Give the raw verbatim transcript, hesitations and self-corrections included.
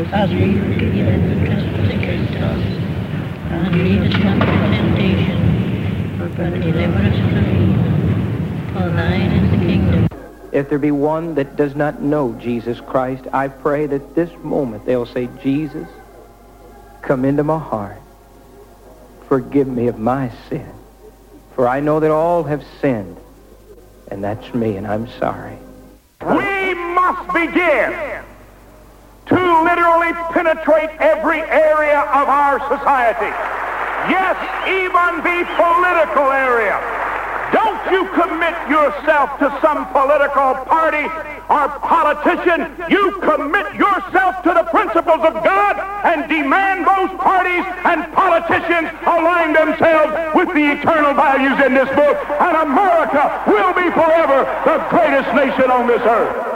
As we forgive and trespass against us, and lead us not into temptation, but deliver us from evil. For thine is the kingdom. If there be one that does not know Jesus Christ, I pray that this moment they'll say, Jesus, come into my heart. Forgive me of my sin. For I know that all have sinned, and that's me, and I'm sorry. We must begin to literally penetrate every area of our society. Yes, even the political area. Don't you commit yourself to some political party or politician. You commit yourself to the principles of God and demand those parties and politicians align themselves with the eternal values in this book. And America will be forever the greatest nation on this earth.